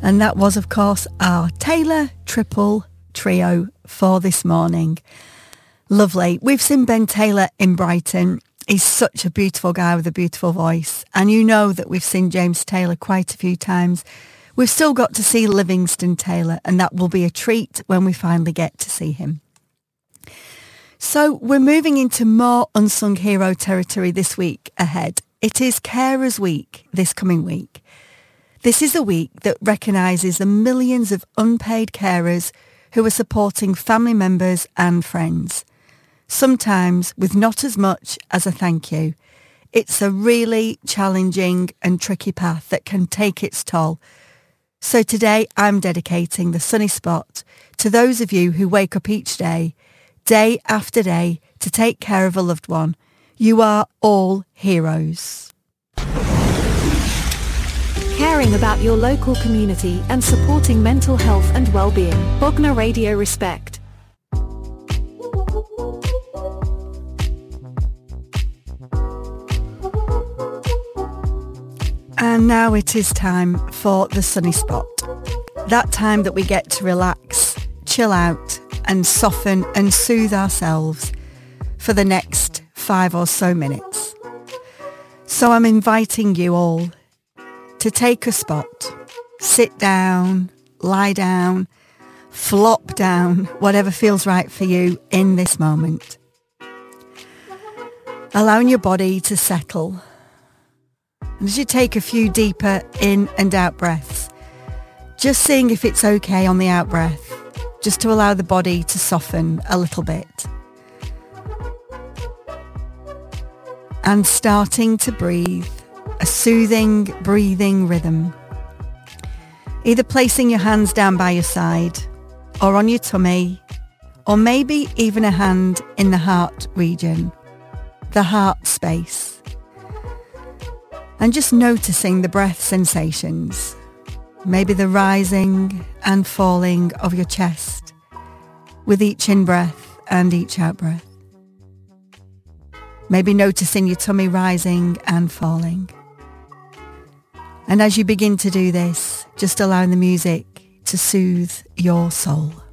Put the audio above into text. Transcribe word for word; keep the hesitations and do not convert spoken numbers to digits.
And that was, of course, our Taylor Triple Trio for this morning. Lovely. We've seen Ben Taylor in Brighton. He's such a beautiful guy with a beautiful voice. And you know that we've seen James Taylor quite a few times. We've still got to see Livingston Taylor, and that will be a treat when we finally get to see him. So we're moving into more unsung hero territory this week ahead. It is Carers Week this coming week. This is a week that recognises the millions of unpaid carers who are supporting family members and friends, sometimes with not as much as a thank you. It's a really challenging and tricky path that can take its toll. So today I'm dedicating the Sunny Spot to those of you who wake up each day, day after day, to take care of a loved one. You are all heroes. Caring about your local community and supporting mental health and well-being. Bognor Radio Respect. And now it is time for the Sunny Spot. That time that we get to relax, chill out and soften and soothe ourselves for the next five or so minutes. So I'm inviting you all to take a spot, sit down, lie down, flop down, whatever feels right for you in this moment. Allowing your body to settle. And as you take a few deeper in and out breaths, just seeing if it's okay on the out breath, just to allow the body to soften a little bit. And starting to breathe a soothing breathing rhythm. Either placing your hands down by your side or on your tummy, or maybe even a hand in the heart region, the heart space. And just noticing the breath sensations, maybe the rising and falling of your chest with each in-breath and each out-breath. Maybe noticing your tummy rising and falling. And as you begin to do this, just allowing the music to soothe your soul.